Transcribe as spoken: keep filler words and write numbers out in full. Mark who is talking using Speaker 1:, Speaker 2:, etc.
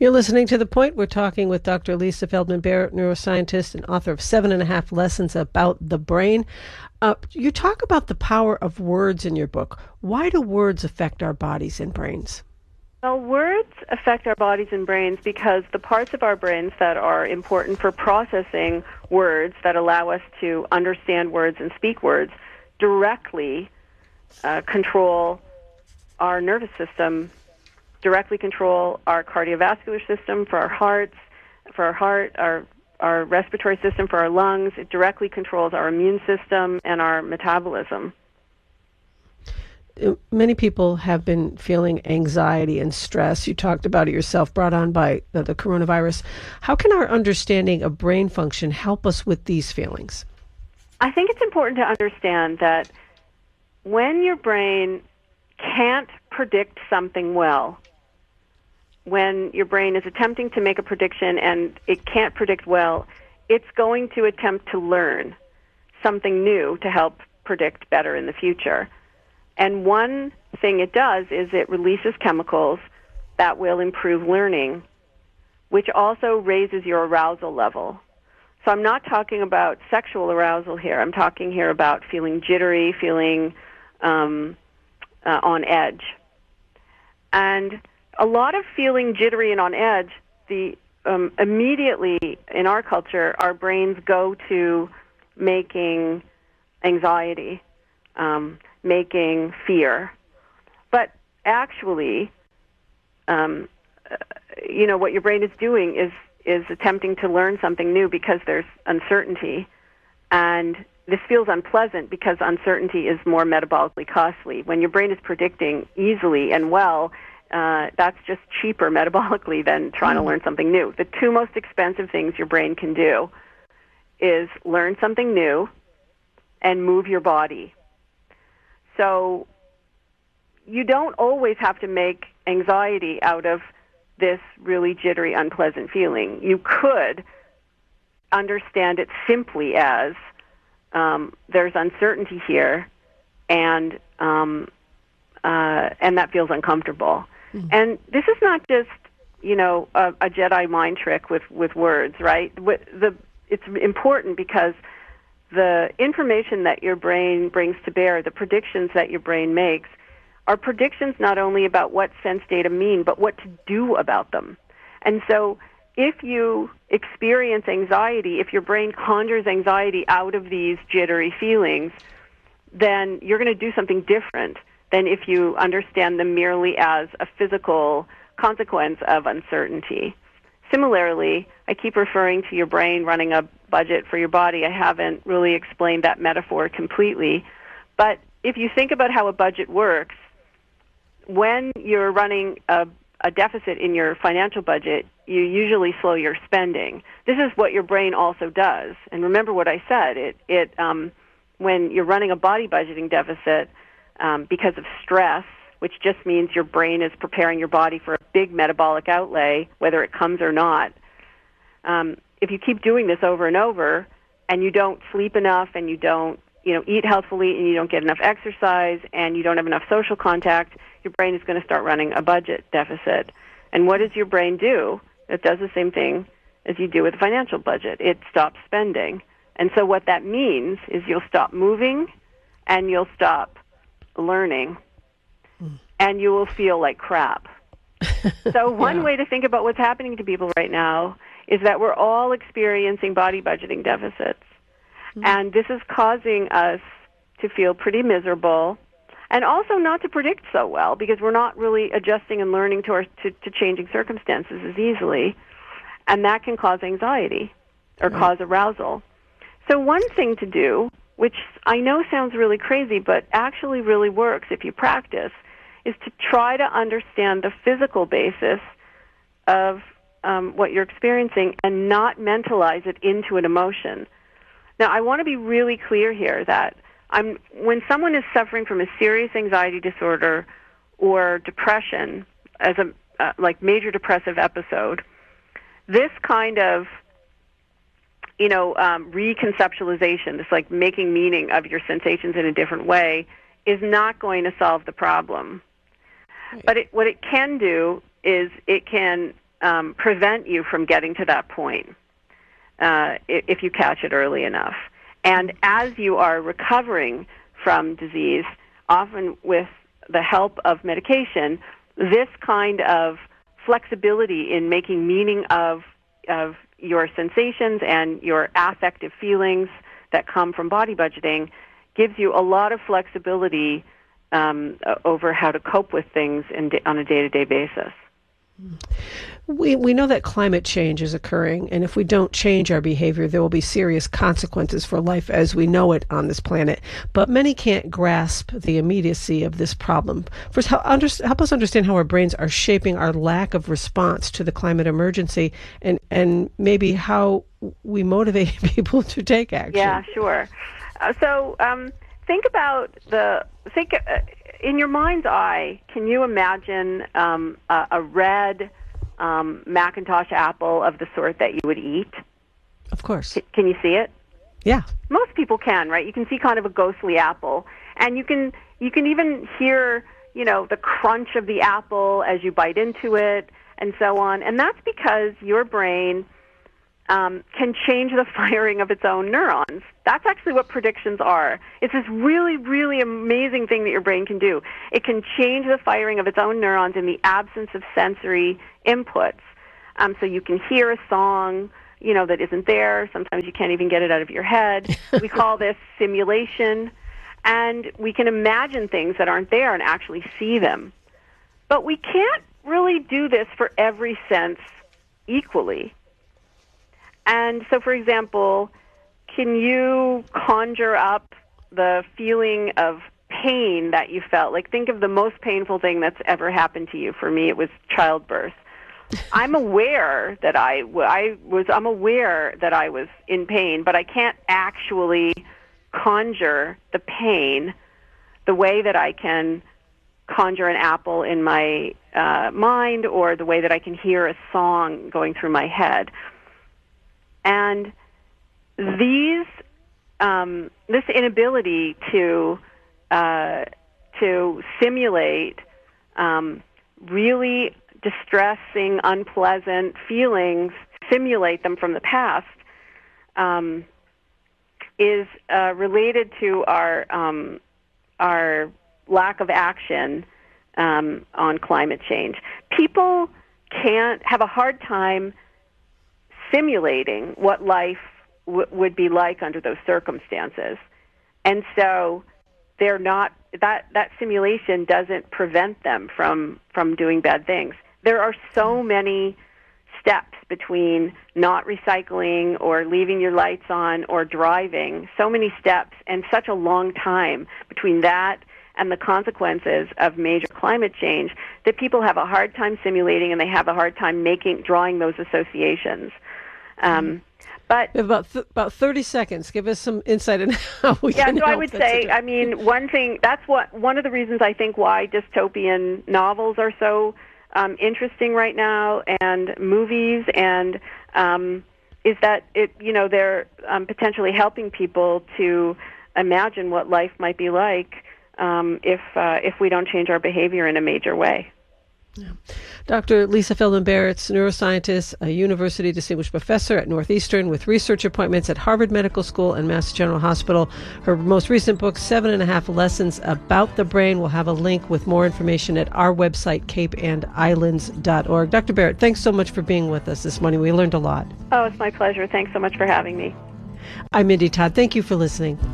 Speaker 1: You're listening to The Point. We're talking with Doctor Lisa Feldman Barrett, neuroscientist and author of Seven and a Half Lessons About the Brain. Uh, you talk about the power of words in your book. Why do words affect our bodies and brains?
Speaker 2: Well, words affect our bodies and brains because the parts of our brains that are important for processing words, that allow us to understand words and speak words, directly uh, control our nervous system, directly control our cardiovascular system for our hearts, for our heart, our our respiratory system for our lungs. It directly controls our immune system and our metabolism.
Speaker 1: Many people have been feeling anxiety and stress. You talked about it yourself, brought on by the, the coronavirus. How can our understanding of brain function help us with these feelings?
Speaker 2: I think it's important to understand that when your brain can't predict something well, when your brain is attempting to make a prediction and it can't predict well, it's going to attempt to learn something new to help predict better in the future. And one thing it does is it releases chemicals that will improve learning, which also raises your arousal level. So I'm not talking about sexual arousal here. I'm talking here about feeling jittery, feeling um, uh, on edge. And a lot of feeling jittery and on edge, the um, immediately in our culture, our brains go to making anxiety, um, making fear. But actually, um, uh, you know, what your brain is doing is is attempting to learn something new because there's uncertainty. And this feels unpleasant because uncertainty is more metabolically costly. When your brain is predicting easily and well, Uh, that's just cheaper metabolically than trying to learn something new. The two most expensive things your brain can do is learn something new and move your body. So you don't always have to make anxiety out of this really jittery, unpleasant feeling. You could understand it simply as um, there's uncertainty here, and um, uh, and that feels uncomfortable. And this is not just, you know, a, a Jedi mind trick with, with words, right? The, it's important because the information that your brain brings to bear, the predictions that your brain makes, are predictions not only about what sense data mean, but what to do about them. And so if you experience anxiety, if your brain conjures anxiety out of these jittery feelings, then you're going to do something different than if you understand them merely as a physical consequence of uncertainty. Similarly, I keep referring to your brain running a budget for your body. I haven't really explained that metaphor completely. But if you think about how a budget works, when you're running a, a deficit in your financial budget, you usually slow your spending. This is what your brain also does. And remember what I said. It, it um, when you're running a body budgeting deficit, Um, because of stress, which just means your brain is preparing your body for a big metabolic outlay, whether it comes or not. Um, if you keep doing this over and over, and you don't sleep enough, and you don't, you know, eat healthfully, and you don't get enough exercise, and you don't have enough social contact, your brain is going to start running a budget deficit. And what does your brain do? It does the same thing as you do with a financial budget. It stops spending. And so what that means is you'll stop moving, and you'll stop learning, and you will feel like crap. So one
Speaker 1: yeah.
Speaker 2: way to think about what's happening to people right now is that we're all experiencing body budgeting deficits. Mm-hmm. And this is causing us to feel pretty miserable, and also not to predict so well because we're not really adjusting and learning to, our, to, to changing circumstances as easily. And that can cause anxiety or right. cause arousal. So one thing to do, which I know sounds really crazy, but actually really works if you practice, is to try to understand the physical basis of um, what you're experiencing and not mentalize it into an emotion. Now, I want to be really clear here that I'm, when someone is suffering from a serious anxiety disorder or depression, as a uh, like major depressive episode, this kind of you know, um, reconceptualization, this like making meaning of your sensations in a different way, is not going to solve the problem. Right. But it, what it can do is it can um, prevent you from getting to that point uh, if you catch it early enough. And as you are recovering from disease, often with the help of medication, this kind of flexibility in making meaning of of your sensations and your affective feelings that come from body budgeting gives you a lot of flexibility um, over how to cope with things in, on a day-to-day basis.
Speaker 1: We we know that climate change is occurring, and if we don't change our behavior, there will be serious consequences for life as we know it on this planet. But many can't grasp the immediacy of this problem. First, help, under, help us understand how our brains are shaping our lack of response to the climate emergency, and, and maybe how we motivate people to take action.
Speaker 2: Yeah, sure. Uh, so um, think about the think. Uh, In your mind's eye, can you imagine um, a, a red um, Macintosh apple of the sort that you would eat?
Speaker 1: Of course.
Speaker 2: C- can you see it?
Speaker 1: Yeah.
Speaker 2: Most people can, right? You can see kind of a ghostly apple, and you can you can even hear, you know, the crunch of the apple as you bite into it, and so on. And that's because your brain Um, can change the firing of its own neurons. That's actually what predictions are. It's this really, really amazing thing that your brain can do. It can change the firing of its own neurons in the absence of sensory inputs. Um, so you can hear a song, you know, that isn't there. Sometimes you can't even get it out of your head. We call this simulation. And we can imagine things that aren't there and actually see them. But we can't really do this for every sense equally. And so, for example, can you conjure up the feeling of pain that you felt? Like, think of the most painful thing that's ever happened to you. For me, it was childbirth. I'm aware that I, I was, I'm aware that I was in pain, but I can't actually conjure the pain the way that I can conjure an apple in my uh, mind, or the way that I can hear a song going through my head. And these, um, this inability to uh, to simulate um, really distressing, unpleasant feelings, simulate them from the past, um, is uh, related to our um, our lack of action um, on climate change. People can't have a hard time simulating what life w- would be like under those circumstances. And so they're not, that, that simulation doesn't prevent them from, from doing bad things. There are so many steps between not recycling or leaving your lights on or driving, so many steps, and such a long time between that and the consequences of major climate change that people have a hard time simulating, and they have a hard time making, drawing those associations. Um, but
Speaker 1: we have about th- about thirty seconds. Give us some insight on how we
Speaker 2: yeah,
Speaker 1: can
Speaker 2: so
Speaker 1: help.
Speaker 2: I would say, I mean, one thing, that's what, one of the reasons I think why dystopian novels are so um, interesting right now, and movies, and um, is that it, you know, they're um, potentially helping people to imagine what life might be like um, if uh, if we don't change our behavior in a major way.
Speaker 1: Yeah. Doctor Lisa Feldman Barrett's neuroscientist, a university distinguished professor at Northeastern with research appointments at Harvard Medical School and Mass General Hospital. Her most recent book, Seven and a Half Lessons About the Brain, will have a link with more information at our website, cape and islands dot org. Doctor Barrett, thanks so much for being with us this morning. We learned a lot.
Speaker 2: Oh, it's my pleasure. Thanks so much for having me.
Speaker 1: I'm Mindy Todd. Thank you for listening.